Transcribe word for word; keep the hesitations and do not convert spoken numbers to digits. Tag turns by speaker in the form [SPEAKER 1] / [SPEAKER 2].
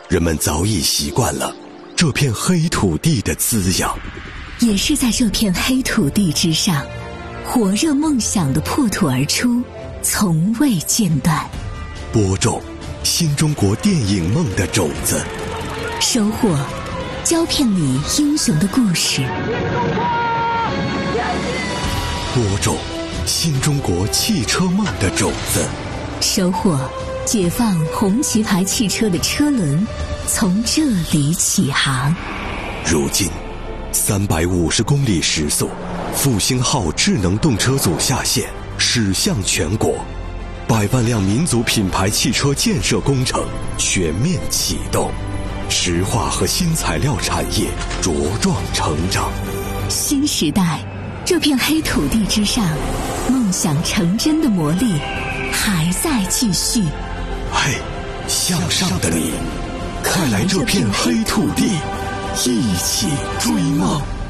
[SPEAKER 1] 人们早已习惯了这片黑土地的滋养。
[SPEAKER 2] 也是在这片黑土地之上，火热梦想的破土而出，从未间断。
[SPEAKER 1] 播种新中国电影梦的种子，
[SPEAKER 2] 收获胶片里英雄的故事。
[SPEAKER 1] 播种新中国汽车梦的种子，
[SPEAKER 2] 收获解放红旗牌汽车的车轮从这里起航。
[SPEAKER 1] 如今三百五十公里时速，复兴号智能动车组下线，驶向全国，百万辆民族品牌汽车建设工程全面启动，石化和新材料产业茁壮成长。
[SPEAKER 2] 新时代，这片黑土地之上，梦想成真的魔力还在继续。
[SPEAKER 1] 嘿，向上的你，快来这片黑土地，一起追梦。